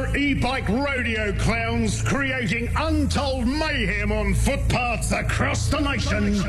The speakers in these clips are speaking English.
We're e-bike rodeo clowns creating untold mayhem on footpaths across the nation.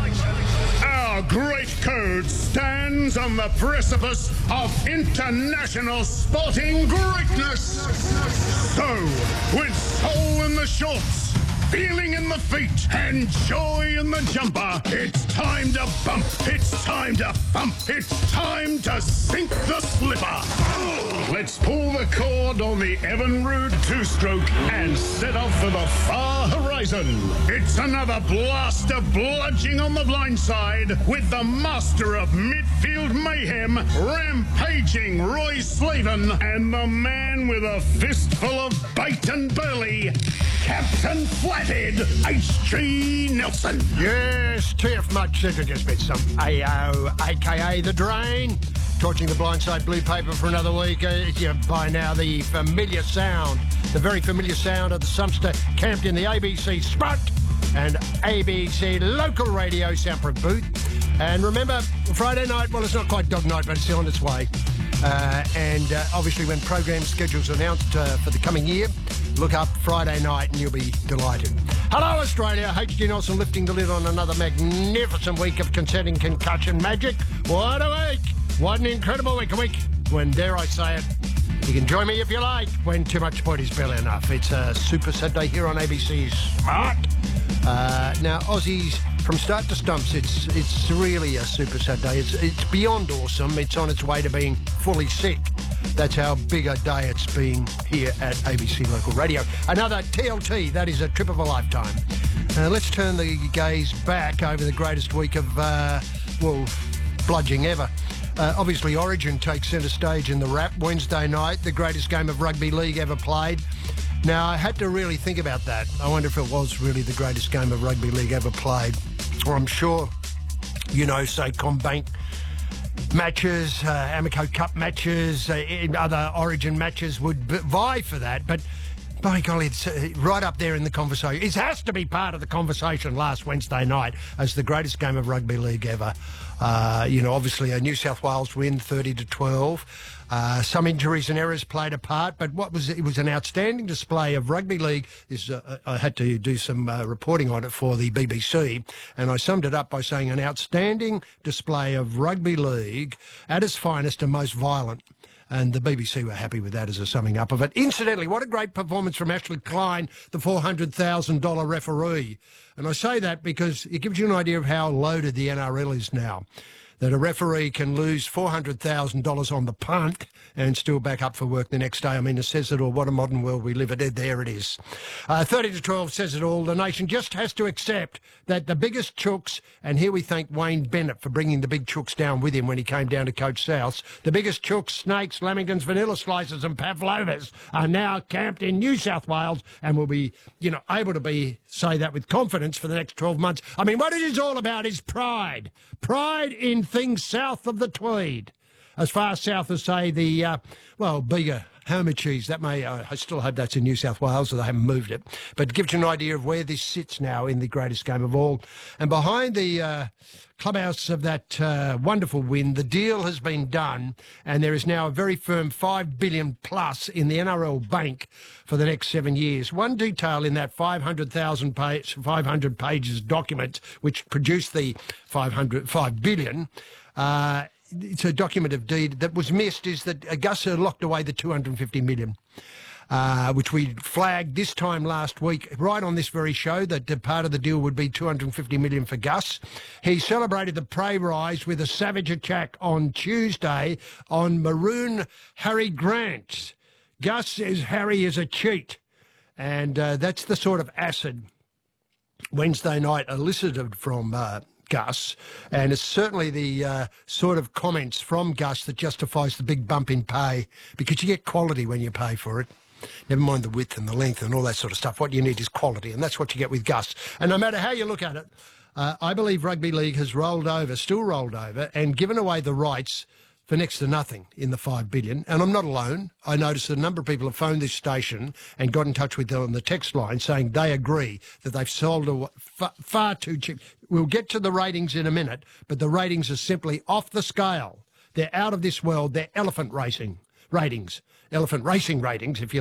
Our great code stands on the precipice of international sporting greatness. So, with soul in the shorts, feeling in the feet, and joy in the jumper, it's time to bump, it's time to thump, it's time to sink the slipper. Let's pull the cord on the Evinrude two-stroke and set off for the far horizon. It's another blast of bludging on the blind side with the master of midfield mayhem, rampaging Roy Slaven, and the man with a fistful of bait and burley, Captain Flathead H.G. Nelson. Yes, TF Much said to just bit some AO, a.k.a. The Drain. Torching the blindside blue paper for another week. By now, the familiar sound, the very familiar sound of the Sumster camped in the ABC Spot and ABC local radio soundproof booth. And remember, Friday night, well, it's not quite dog night, but it's still on its way. Obviously, when program schedules are announced for the coming year, look up Friday night and you'll be delighted. Hello, Australia. H.G. Nelson lifting the lid on another magnificent week of concerning concussion magic. What a week! What an incredible week. A week when, dare I say it, you can join me if you like, when too much sport is barely enough. It's a Super Saturday here on ABC Smart. Now, Aussies, from start to stumps, it's really a Super Saturday. It's beyond awesome. It's on its way to being fully sick. That's how big a day it's been here at ABC Local Radio. Another TLT, that is a trip of a lifetime. Let's turn the gaze back over the greatest week of, bludging ever. Obviously, Origin takes centre stage in the wrap Wednesday night, the greatest game of rugby league ever played. Now, I had to really think about that. I wonder if it was really the greatest game of rugby league ever played. Or I'm sure, say Combank matches, Amico Cup matches, other Origin matches would vie for that. But by golly, it's right up there in the conversation. It has to be part of the conversation last Wednesday night as the greatest game of rugby league ever. Obviously a New South Wales win, 30-12. Some injuries and errors played a part, but it was an outstanding display of rugby league. I had to do some reporting on it for the BBC, and I summed it up by saying an outstanding display of rugby league at its finest and most violent. And the BBC were happy with that as a summing up of it. Incidentally, what a great performance from Ashley Klein, the $400,000 referee. And I say that because it gives you an idea of how loaded the NRL is now. That a referee can lose $400,000 on the punt and still back up for work the next day. I mean, it says it all. What a modern world we live in. There it is. 30-12 says it all. The nation just has to accept that the biggest chooks, and here we thank Wayne Bennett for bringing the big chooks down with him when he came down to coach Souths. The biggest chooks, snakes, lamingtons, vanilla slices and pavlovas are now camped in New South Wales and will be, able to say that with confidence for the next 12 months. I mean, what it is all about is pride. Pride in things south of the Tweed. As far south as, say, the, Bega, Hermitage. That I still hope that's in New South Wales, so they haven't moved it. But it gives you an idea of where this sits now in the greatest game of all. And behind the clubhouse of that wonderful win, the deal has been done, and there is now a very firm $5 billion plus in the NRL bank for the next 7 years. One detail in that 500 pages document, which produced the $5 billion, it's a document of deed that was missed, is that Gus locked away the $250 million. Which we flagged this time last week, right on this very show, that part of the deal would be $250 million for Gus. He celebrated the pay rise with a savage attack on Tuesday on Maroon Harry Grant. Gus says Harry is a cheat, and that's the sort of acid Wednesday night elicited from Gus, and it's certainly the sort of comments from Gus that justifies the big bump in pay, because you get quality when you pay for it. Never mind the width and the length and all that sort of stuff. What you need is quality, and that's what you get with Gus. And no matter how you look at it, I believe rugby league has still rolled over, and given away the rights for next to nothing in the $5 billion. And I'm not alone. I noticed that a number of people have phoned this station and got in touch with them on the text line saying they agree that they've sold far too cheap. We'll get to the ratings in a minute, but the ratings are simply off the scale. They're out of this world. They're elephant racing ratings, if you